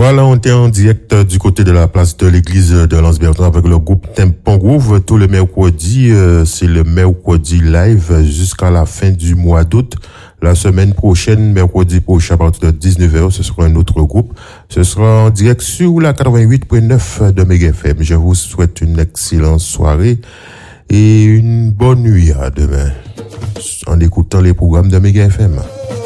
Voilà, on est en direct du côté de la place de l'église de Lens-Bertrand avec le groupe Tempo Groove. Tous les mercredis, c'est le mercredi live jusqu'à la fin du mois d'août. La semaine prochaine, mercredi prochain, à partir de 19h, ce sera un autre groupe. Ce sera en direct sur la 88.9 de Mega FM. Je vous souhaite une excellente soirée et une bonne nuit à demain en écoutant les programmes de Mega FM.